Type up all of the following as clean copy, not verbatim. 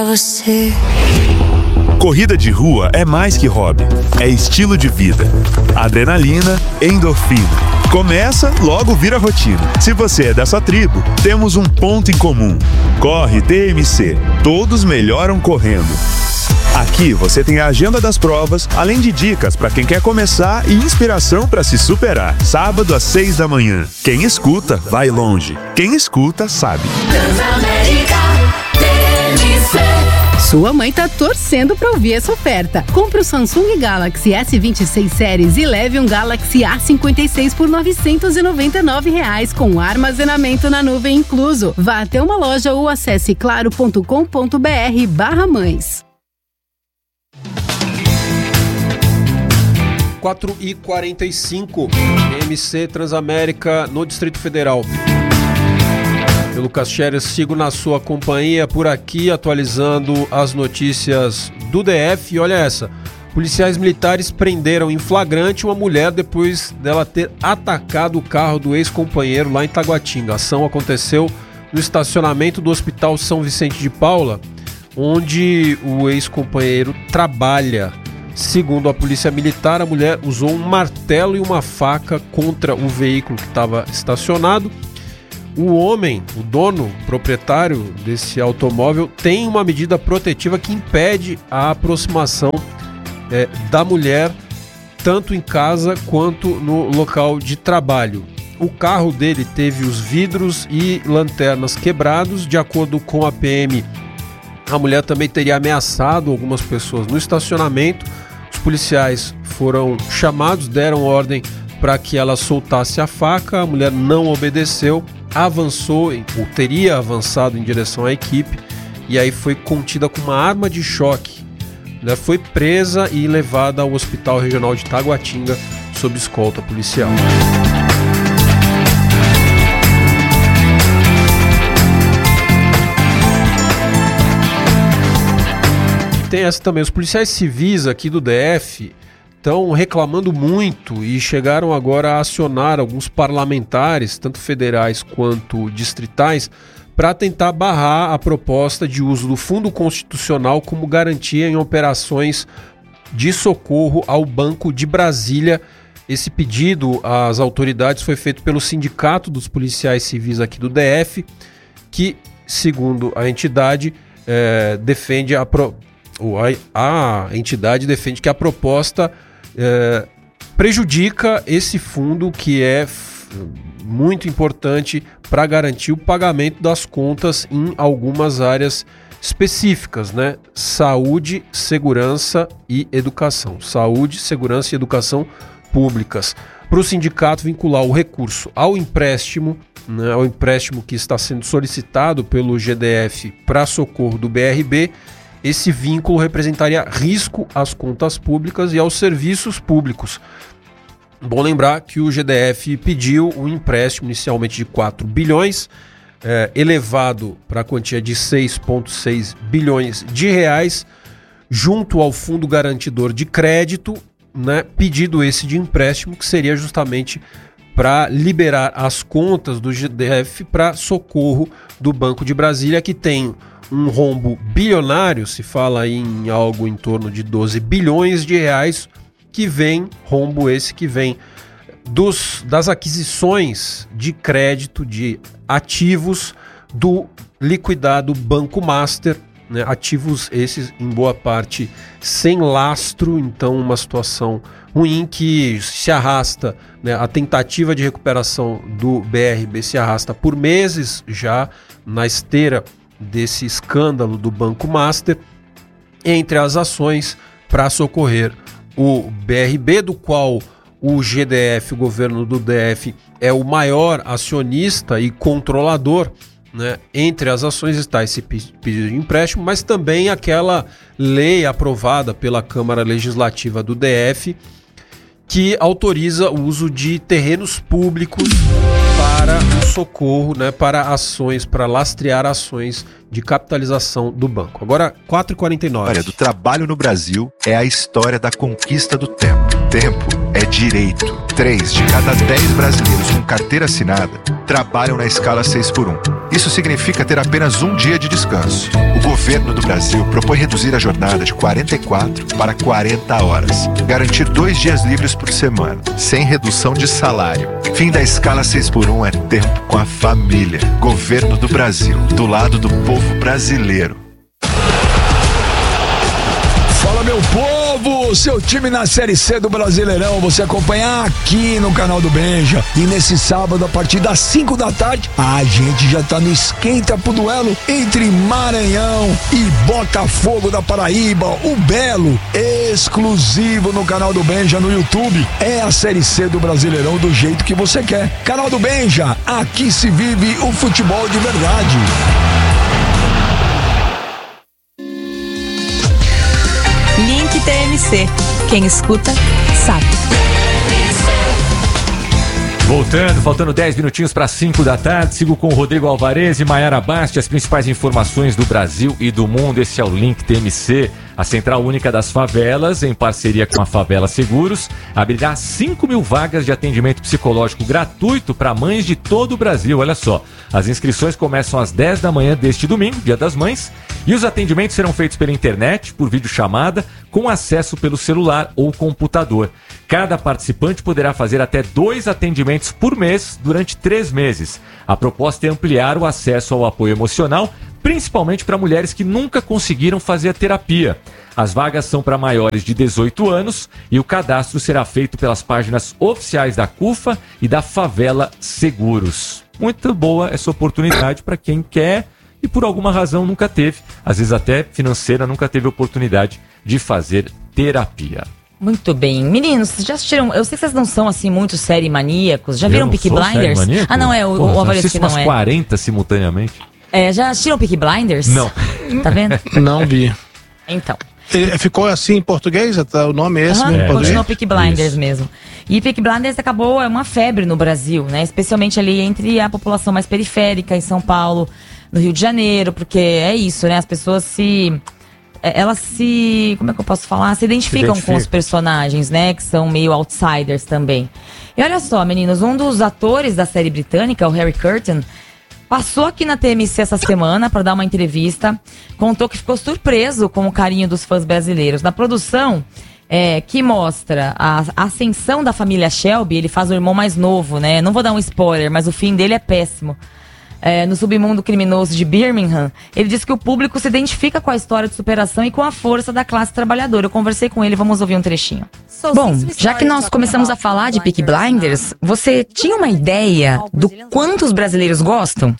Você. Corrida de rua é mais que hobby, é estilo de vida. Adrenalina, endorfina. Começa, logo vira rotina. Se você é dessa tribo, temos um ponto em comum. Corre TMC. Todos melhoram correndo. Aqui você tem a agenda das provas, além de dicas para quem quer começar e inspiração para se superar. Sábado às 6 da manhã. Quem escuta, vai longe. Quem escuta, sabe. Transamérica TMC. Sua mãe tá torcendo pra ouvir essa oferta. Compre o Samsung Galaxy S26 Series e leve um Galaxy A56 por R$ 999 com armazenamento na nuvem incluso. Vá até uma loja ou acesse claro.com.br/mães. 4h45, MC Transamérica no Distrito Federal. Eu, Lucas Scherer, sigo na sua companhia por aqui, atualizando as notícias do DF. E olha essa, policiais militares prenderam em flagrante uma mulher depois dela ter atacado o carro do ex-companheiro lá em Taguatinga. A ação aconteceu no estacionamento do Hospital São Vicente de Paula, onde o ex-companheiro trabalha. Segundo a polícia militar, a mulher usou um martelo e uma faca contra o veículo que estava estacionado. O homem, o dono, o proprietário desse automóvel, tem uma medida protetiva que impede a aproximação da mulher, tanto em casa quanto no local de trabalho. O carro dele teve os vidros e lanternas quebrados. De acordo com a PM, a mulher também teria ameaçado algumas pessoas no estacionamento. Os policiais foram chamados, deram ordem para que ela soltasse a faca. A mulher não obedeceu, avançou, ou teria avançado em direção à equipe, e aí foi contida com uma arma de choque. Ela foi presa e levada ao Hospital Regional de Taguatinga sob escolta policial. Tem essa também, os policiais civis aqui do DF estão reclamando muito e chegaram agora a acionar alguns parlamentares, tanto federais quanto distritais, para tentar barrar a proposta de uso do Fundo Constitucional como garantia em operações de socorro ao Banco de Brasília. Esse pedido às autoridades foi feito pelo Sindicato dos Policiais Civis aqui do DF, que, segundo a entidade, defende a entidade defende que a proposta prejudica esse fundo, que é muito importante para garantir o pagamento das contas em algumas áreas específicas, né? Saúde, segurança e educação. Saúde, segurança e educação públicas. Para o sindicato vincular o recurso ao empréstimo, né, ao empréstimo que está sendo solicitado pelo GDF para socorro do BRB, esse vínculo representaria risco às contas públicas e aos serviços públicos. Bom lembrar que o GDF pediu um empréstimo inicialmente de 4 bilhões, elevado para a quantia de 6,6 bilhões de reais, junto ao Fundo Garantidor de Crédito, né, pedido esse de empréstimo que seria justamente para liberar as contas do GDF para socorro do Banco de Brasília, que tem um rombo bilionário, se fala em algo em torno de 12 bilhões de reais, rombo esse que vem das aquisições de crédito de ativos do liquidado Banco Master, né, ativos esses em boa parte sem lastro, então uma situação ruim que se arrasta, né, a tentativa de recuperação do BRB se arrasta por meses já na esteira desse escândalo do Banco Master. Entre as ações para socorrer o BRB, do qual o GDF, o governo do DF, é o maior acionista e controlador, né? Entre as ações está esse pedido de empréstimo, mas também aquela lei aprovada pela Câmara Legislativa do DF que autoriza o uso de terrenos públicos para o socorro, né, para ações, para lastrear ações de capitalização do banco. Agora, 4h49. A história do trabalho no Brasil é a história da conquista do tempo. Tempo é direito. 3 de cada 10 brasileiros com carteira assinada trabalham na escala 6x1. Isso significa ter apenas um dia de descanso. O governo do Brasil propõe reduzir a jornada de 44 para 40 horas. Garantir 2 dias livres por semana, sem redução de salário. Fim da escala 6x1 é tempo com a família. Governo do Brasil, do lado do povo brasileiro. Fala, meu povo! Seu time na Série C do Brasileirão, você acompanha aqui no canal do Benja. E nesse sábado, a partir das 5 da tarde, a gente já tá no esquenta pro duelo entre Maranhão e Botafogo da Paraíba, o Belo, exclusivo no canal do Benja no YouTube. É a Série C do Brasileirão do jeito que você quer. Canal do Benja, aqui se vive o futebol de verdade. Link TMC. Quem escuta, sabe. Voltando, faltando 10 minutinhos para 5 da tarde, sigo com o Rodrigo Alvarez e Maiara Basti, as principais informações do Brasil e do mundo. Esse é o Link TMC, a Central Única das Favelas, em parceria com a Favela Seguros, abrirá 5.000 vagas de atendimento psicológico gratuito para mães de todo o Brasil. Olha só, as inscrições começam às 10 da manhã deste domingo, Dia das Mães, e os atendimentos serão feitos pela internet, por videochamada, com acesso pelo celular ou computador. Cada participante poderá fazer até 2 atendimentos por mês durante 3 meses. A proposta é ampliar o acesso ao apoio emocional, principalmente para mulheres que nunca conseguiram fazer a terapia. As vagas são para maiores de 18 anos e o cadastro será feito pelas páginas oficiais da CUFA e da Favela Seguros. Muito boa essa oportunidade para quem quer e por alguma razão nunca teve, às vezes até financeira, nunca teve oportunidade de fazer terapia. Muito bem. Meninos, vocês já assistiram? Eu sei que vocês não são assim muito série maníacos. Já viram Peaky Blinders? Ah, não, é o Alvarez que não é. umas 40 simultaneamente. Já assistiram Peaky Blinders? Não. Tá vendo? Não vi. Então. Ficou assim em português? O nome é esse mesmo? Continuou Peaky Blinders mesmo. E Peaky Blinders acabou, é uma febre no Brasil, né? Especialmente ali entre a população mais periférica, em São Paulo, no Rio de Janeiro, porque é isso, né? As pessoas como é que eu posso falar? Se identificam com os personagens, né? Que são meio outsiders também. E olha só, meninos, um dos atores da série britânica, o Harry Curtin, passou aqui na TMC essa semana para dar uma entrevista. Contou que ficou surpreso com o carinho dos fãs brasileiros. Na produção, que mostra a ascensão da família Shelby, ele faz o irmão mais novo, né? Não vou dar um spoiler, mas o fim dele é péssimo. No submundo criminoso de Birmingham, ele disse que o público se identifica com a história de superação e com a força da classe trabalhadora. Eu conversei com ele, vamos ouvir um trechinho. Bom, já que nós começamos a falar de Peaky Blinders, você tinha uma ideia do quanto os brasileiros gostam?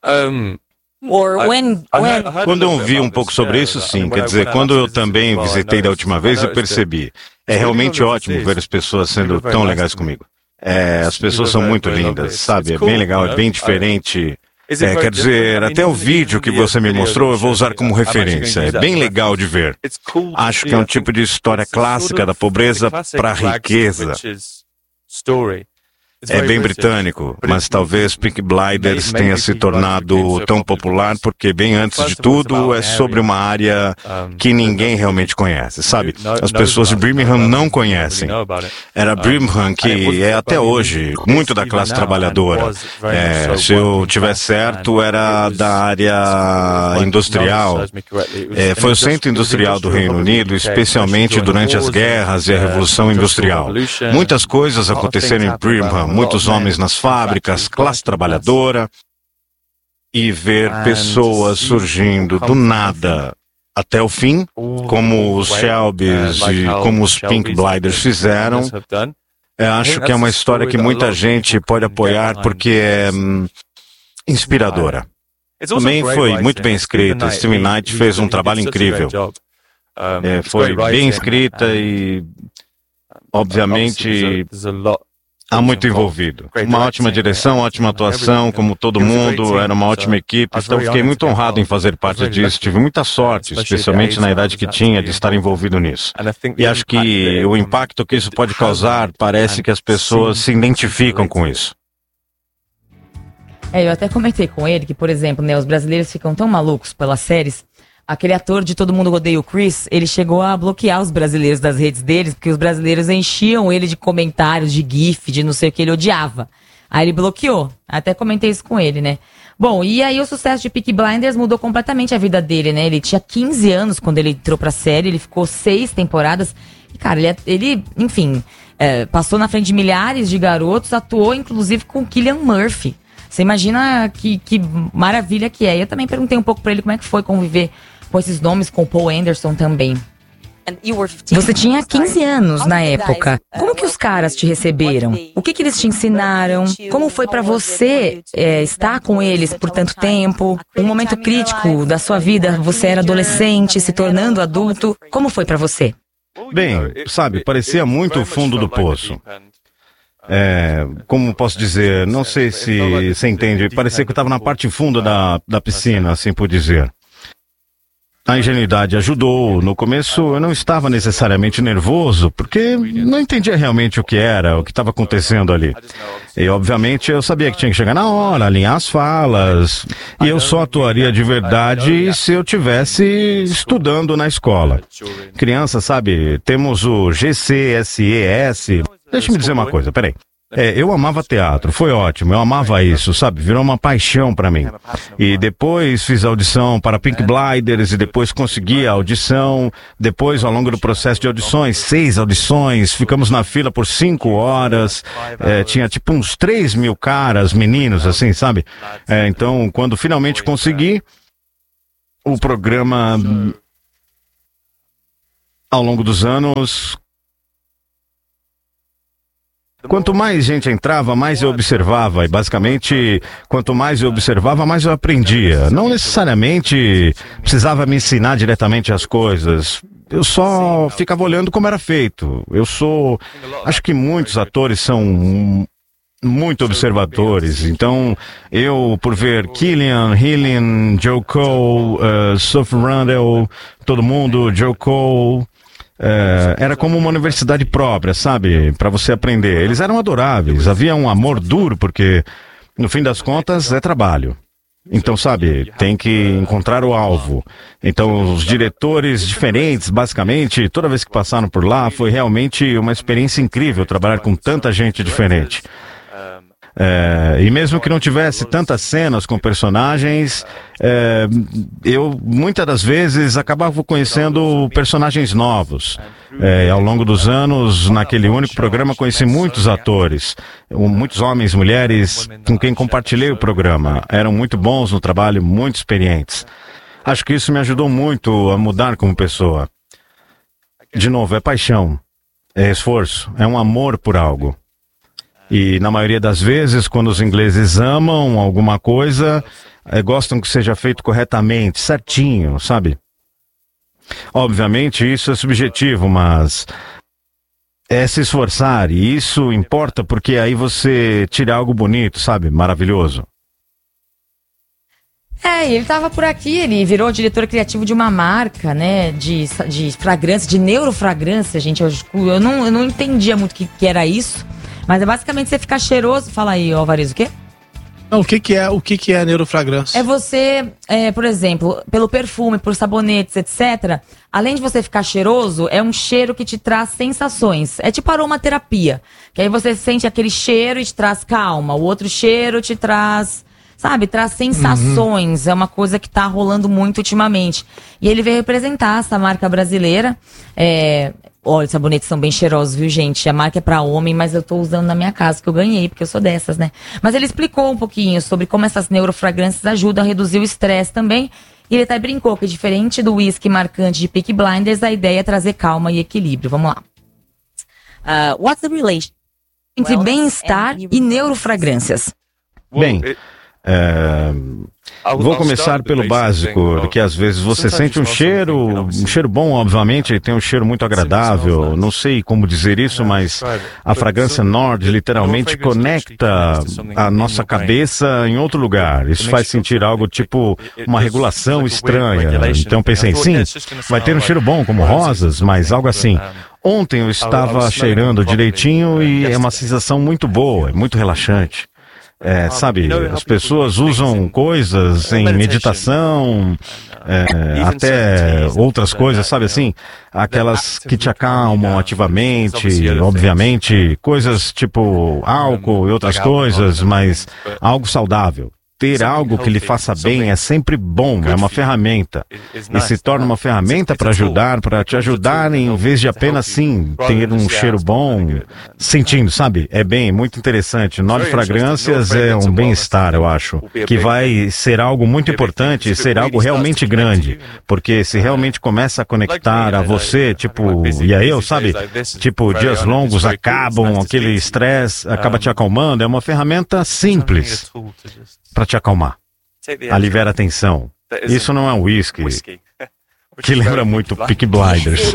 Quando eu ouvi um pouco sobre isso, sim. Quer dizer, quando eu também visitei da última vez, eu percebi. É realmente ótimo ver as pessoas sendo tão legais comigo. As pessoas são muito lindas, sabe? É bem legal, é bem diferente. Quer dizer, até o vídeo que você me mostrou eu vou usar como referência. É bem legal de ver. Acho que é um tipo de história clássica da pobreza para a riqueza. É bem britânico, mas talvez Peaky Blinders tenha se tornado tão popular porque, bem antes de tudo, é sobre uma área que ninguém realmente conhece, sabe? As pessoas de Birmingham não conhecem. Era Birmingham que é até hoje muito da classe trabalhadora. Se eu tiver certo, era da área industrial. Foi o centro industrial do Reino Unido, especialmente durante as guerras e a Revolução Industrial. Muitas coisas aconteceram em Birmingham. Muitos homens nas fábricas, classe trabalhadora, e ver pessoas surgindo do nada até o fim, como os Shelbys e como os Peaky Blinders fizeram. Acho que é uma história que muita gente pode apoiar porque é inspiradora. Também foi muito bem escrita. Steve Knight fez um trabalho incrível. Foi bem escrita e, obviamente, há muito envolvido. Uma ótima direção, ótima atuação, como todo mundo, era uma ótima equipe, então fiquei muito honrado em fazer parte disso. Tive muita sorte, especialmente na idade que tinha, de estar envolvido nisso. E acho que o impacto que isso pode causar, parece que as pessoas se identificam com isso. Eu até comentei com ele que, por exemplo, né, os brasileiros ficam tão malucos pelas séries. Aquele ator de Todo Mundo Odeia o Chris, ele chegou a bloquear os brasileiros das redes deles, porque os brasileiros enchiam ele de comentários, de gif, de não sei o que ele odiava. Aí ele bloqueou. Até comentei isso com ele, né? Bom, e aí o sucesso de Peaky Blinders mudou completamente a vida dele, né? Ele tinha 15 anos quando ele entrou pra série, ele ficou 6 temporadas. E, cara, ele enfim, passou na frente de milhares de garotos, atuou inclusive com Cillian Murphy. Você imagina que maravilha que é. Eu também perguntei um pouco pra ele como é que foi conviver com esses nomes, com o Paul Anderson também. Você tinha 15 anos na época. Como que os caras te receberam? O que eles te ensinaram? Como foi pra você estar com eles por tanto tempo? Um momento crítico da sua vida, você era adolescente, se tornando adulto. Como foi pra você? Bem, sabe, parecia muito o fundo do poço. Como posso dizer, não sei se você entende, parecia que eu estava na parte funda da piscina, assim por dizer. A ingenuidade ajudou. No começo eu não estava necessariamente nervoso, porque não entendia realmente o que estava acontecendo ali. E obviamente eu sabia que tinha que chegar na hora, alinhar as falas. E eu só atuaria de verdade se eu tivesse estudando na escola. Criança, sabe, temos o GCSES. Deixa eu me dizer uma coisa, peraí. Eu amava teatro, foi ótimo, eu amava isso, sabe? Virou uma paixão pra mim. E depois fiz a audição para Peaky Blinders e depois consegui a audição. Depois, ao longo do processo de audições, 6 audições, ficamos na fila por 5 horas. Tinha tipo uns 3.000 caras, meninos, assim, sabe? Então, quando finalmente consegui, o programa, ao longo dos anos... Quanto mais gente entrava, mais eu observava. E basicamente, quanto mais eu observava, mais eu aprendia. Não necessariamente precisava me ensinar diretamente as coisas. Eu só ficava olhando como era feito. Acho que muitos atores são muito observadores. Então, eu, por ver Cillian, Joe Cole, Sophie Randall, todo mundo, Joe Cole... era como uma universidade própria, sabe? Para você aprender. Eles eram adoráveis, havia um amor duro, porque no fim das contas é trabalho. Então, sabe, tem que encontrar o alvo. Então, os diretores diferentes, basicamente, toda vez que passaram por lá, foi realmente uma experiência incrível trabalhar com tanta gente diferente. E mesmo que não tivesse tantas cenas com personagens, eu muitas das vezes acabava conhecendo personagens novos. Ao longo dos anos, naquele único programa, conheci muitos atores, muitos homens, mulheres, com quem compartilhei o programa. Eram muito bons no trabalho, muito experientes. Acho que isso me ajudou muito a mudar como pessoa. De novo, é paixão, é esforço, é um amor por algo. E na maioria das vezes, quando os ingleses amam alguma coisa, gostam que seja feito corretamente, certinho, sabe? Obviamente isso é subjetivo, mas é se esforçar, e isso importa porque aí você tira algo bonito, sabe? Maravilhoso. Ele tava por aqui, ele virou diretor criativo de uma marca, né, de fragrância, de neurofragrância, gente. Eu não entendia muito o que era isso. Mas é basicamente você ficar cheiroso. Fala aí, Alvarez, o quê? Não, o que é neurofragrância? É você, por exemplo, pelo perfume, por sabonetes, etc. Além de você ficar cheiroso, é um cheiro que te traz sensações. É tipo aromaterapia. Que aí você sente aquele cheiro e te traz calma. O outro cheiro te traz, sabe, traz sensações. É uma coisa que tá rolando muito ultimamente. E ele veio representar essa marca brasileira. Olha, os sabonetes são bem cheirosos, viu, gente? A marca é pra homem, mas eu tô usando na minha casa, que eu ganhei, porque eu sou dessas, né? Mas ele explicou um pouquinho sobre como essas neurofragrâncias ajudam a reduzir o estresse também. E ele até brincou que, diferente do whisky marcante de Peaky Blinders, a ideia é trazer calma e equilíbrio. Vamos lá. What's the relation entre bem-estar e neurofragrâncias? Bem, vou começar pelo básico, porque às vezes você sente um cheiro bom, obviamente, ele tem um cheiro muito agradável, não sei como dizer isso, mas a fragrância Nord literalmente conecta a nossa cabeça em outro lugar. Isso faz sentir algo tipo uma regulação estranha. Então pensei, sim, vai ter um cheiro bom, como rosas, mas algo assim. Ontem eu estava cheirando direitinho e é uma sensação muito boa, é muito relaxante. Sabe, as pessoas usam coisas em meditação, até outras coisas, sabe assim? Aquelas que te acalmam ativamente, obviamente, coisas tipo álcool e outras coisas, mas algo saudável. ter algo que lhe faça bem é sempre bom, é uma ferramenta. E se torna uma ferramenta para te ajudar em vez de apenas, ter um cheiro bom, sentindo, sabe? É bem, muito interessante. 9 fragrâncias é um bem-estar, eu acho, que vai ser algo muito importante, ser algo realmente grande, porque se realmente começa a conectar a você, e a eu, sabe? Dias longos acabam, aquele estresse acaba te acalmando, é uma ferramenta simples para te acalmar. Aliviar a tensão. Isso não é um whisky, que lembra muito Peaky Blinders.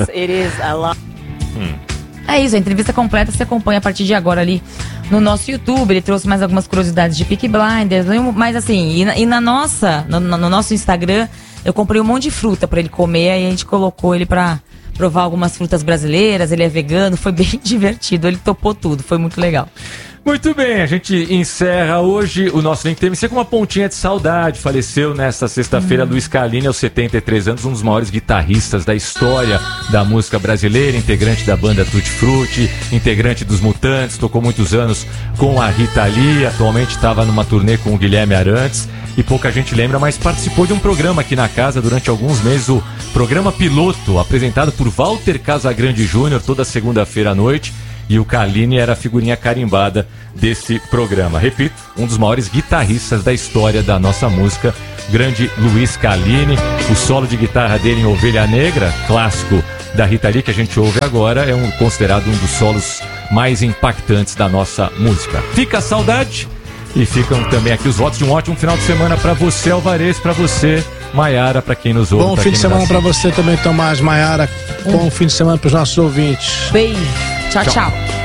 É isso, a entrevista completa você acompanha a partir de agora ali no nosso YouTube. Ele trouxe mais algumas curiosidades de Peaky Blinders, mas assim, no nosso Instagram, eu comprei um monte de fruta pra ele comer, aí a gente colocou ele pra provar algumas frutas brasileiras, ele é vegano, foi bem divertido, ele topou tudo, foi muito legal. Muito bem, a gente encerra hoje o nosso Link TMC com uma pontinha de saudade. Faleceu nesta sexta-feira Luiz Calini, aos 73 anos, um dos maiores guitarristas da história da música brasileira, integrante da banda Tutti Frutti, integrante dos Mutantes, tocou muitos anos com a Rita Lee, atualmente estava numa turnê com o Guilherme Arantes, e pouca gente lembra, mas participou de um programa aqui na casa durante alguns meses, o programa Piloto, apresentado por Walter Casagrande Júnior, toda segunda-feira à noite. E o Calini era a figurinha carimbada desse programa. Repito, um dos maiores guitarristas da história da nossa música, grande Luiz Calini. O solo de guitarra dele em Ovelha Negra, clássico da Rita Lee, que a gente ouve agora, é considerado um dos solos mais impactantes da nossa música. Fica a saudade e ficam também aqui os votos de um ótimo final de semana para você, Alvarez, para você, Maiara, para quem nos ouve. Bom fim de semana para você também, Tomás, Maiara. Bom fim de semana para os nossos ouvintes. Beijo. Tchau, tchau.